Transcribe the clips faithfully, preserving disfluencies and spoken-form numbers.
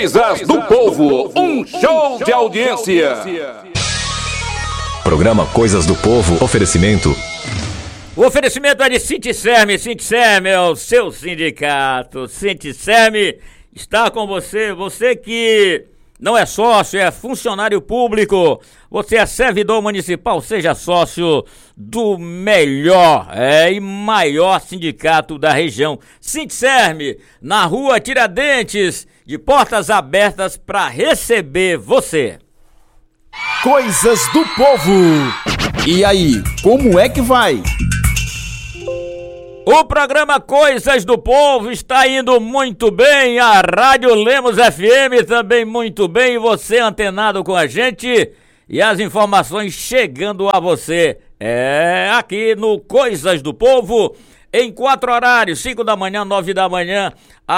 Coisas do Povo, um show de audiência. Programa Coisas do Povo, oferecimento. O oferecimento é de Sinticerme. Sinticerme é o seu sindicato. Sinticerme está com você. Você que não é sócio, é funcionário público, você é servidor municipal, seja sócio do melhor é, e maior sindicato da região. Sinticerme, na rua Tiradentes, de portas abertas para receber você. Coisas do Povo. E aí, como é que vai? O programa Coisas do Povo está indo muito bem, a Rádio Lemos F M também muito bem, e você antenado com a gente e as informações chegando a você. É aqui no Coisas do Povo, em quatro horários, cinco da manhã, nove da manhã,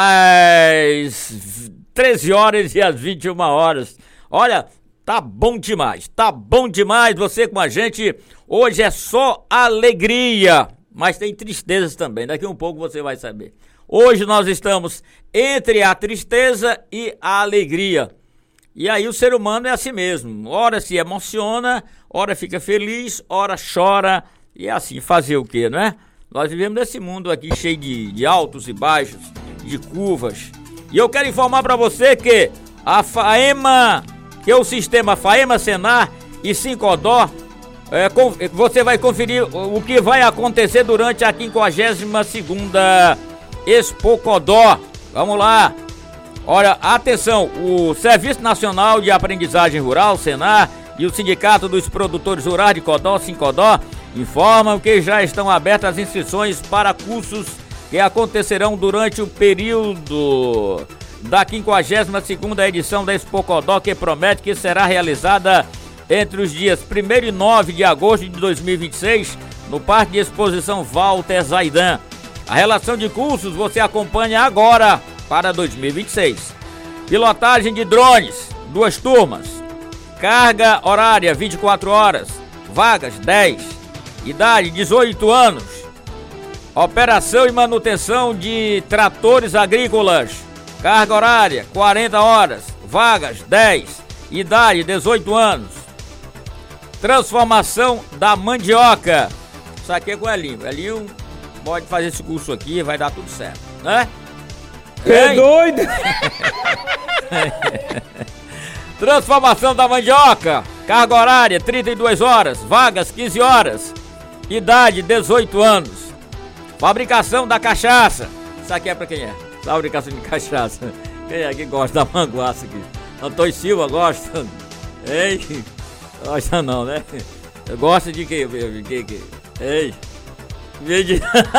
às treze horas e às vinte e uma horas. Olha, tá bom demais, tá bom demais você com a gente. Hoje é só alegria. Mas tem tristezas também, daqui um pouco você vai saber. Hoje nós estamos entre a tristeza e a alegria. E aí o ser humano é assim mesmo. Ora se emociona, ora fica feliz, ora chora. E é assim, fazer o quê, não é? Nós vivemos nesse mundo aqui cheio de, de altos e baixos, de curvas. E eu quero informar para você que a FAEMA, que é o sistema FAEMA, Senar e Sincodó, É, você vai conferir o que vai acontecer durante a quinquagésima segunda Expocodó. Vamos lá. Olha, atenção, o Serviço Nacional de Aprendizagem Rural, Senar, e o Sindicato dos Produtores Rurais de Codó, Sincodó, informam que já estão abertas as inscrições para cursos que acontecerão durante o período da quinquagésima segunda edição da Expocodó, que promete que será realizada entre os dias primeiro e nove de agosto de dois mil e vinte e seis, no Parque de Exposição Walter Zaidan. A relação de cursos você acompanha agora para dois mil e vinte e seis. Pilotagem de drones, duas turmas. Carga horária vinte e quatro horas, vagas dez. Idade dezoito anos. Operação e manutenção de tratores agrícolas. Carga horária quarenta horas, vagas dez. Idade dezoito anos. Transformação da mandioca. Isso aqui é com o Elinho. O Elinho pode fazer esse curso aqui, vai dar tudo certo, né? É doido? Transformação da mandioca. Carga horária trinta e duas horas, vagas quinze horas. Idade dezoito anos. Fabricação da cachaça. Isso aqui é pra quem é? Fabricação de cachaça. Quem é que gosta da manguaça aqui? Antônio Silva gosta. Ei, gosta não, né? Eu gosto de quê? De quê? De quê? Ei. De...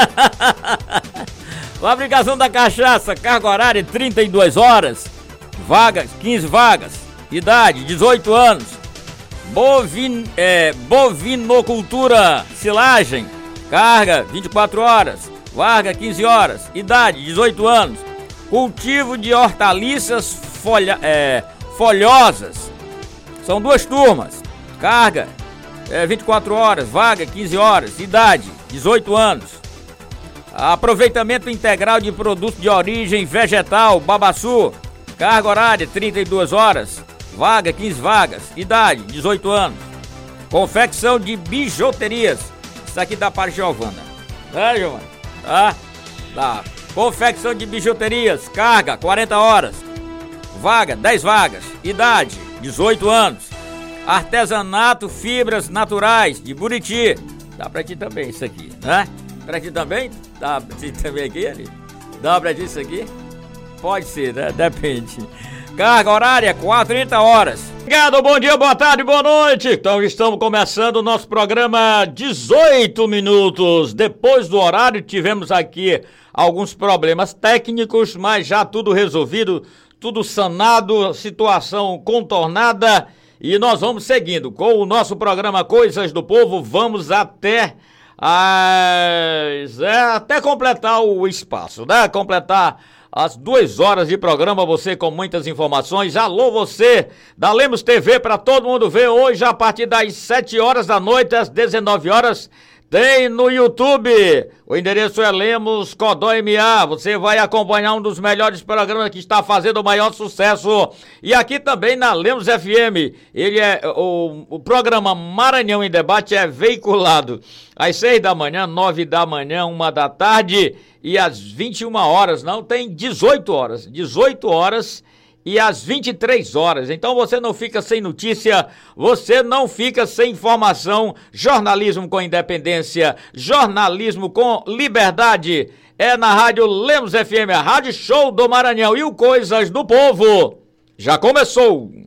Fabricação da cachaça, carga horária trinta e duas horas, vagas, quinze vagas, idade dezoito anos. Bovin, é, bovinocultura, silagem, carga vinte e quatro horas, vaga quinze horas, idade dezoito anos. Cultivo de hortaliças folha, é, folhosas, são duas turmas, carga é, vinte e quatro horas, vaga quinze horas, idade dezoito anos. Aproveitamento integral de produtos de origem vegetal, babaçu, carga horária trinta e duas horas, vaga quinze vagas, idade dezoito anos. Confecção de bijuterias, isso aqui dá para Giovana, é, Giovana? Tá? Tá. Confecção de bijuterias, carga quarenta horas, vaga dez vagas, idade dezoito anos. Artesanato, fibras naturais de Buriti, dá pra ti também isso aqui, né? Pra ti também? Dá pra ti também aqui, ali? Dá pra ti isso aqui? Pode ser, né? Depende. Carga horária quarenta horas. Obrigado, bom dia, boa tarde, boa noite. Então estamos começando o nosso programa dezoito minutos. Depois do horário tivemos aqui alguns problemas técnicos, mas já tudo resolvido, tudo sanado, situação contornada. E nós vamos seguindo com o nosso programa Coisas do Povo. Vamos até as, é, até completar o espaço, né? Completar as duas horas de programa, você com muitas informações. Alô, você da Lemos T V, para todo mundo ver hoje a partir das sete horas da noite às dezenove horas. Tem no YouTube, o endereço é Lemos Codó M A, você vai acompanhar um dos melhores programas que está fazendo o maior sucesso. E aqui também na Lemos F M, ele é, o, o programa Maranhão em Debate é veiculado às seis da manhã, nove da manhã, uma da tarde e às vinte e uma horas, não, tem dezoito horas, dezoito horas e às vinte e três horas. Então você não fica sem notícia, você não fica sem informação. Jornalismo com independência, jornalismo com liberdade. É na Rádio Lemos F M, a Rádio Show do Maranhão. E o Coisas do Povo já começou.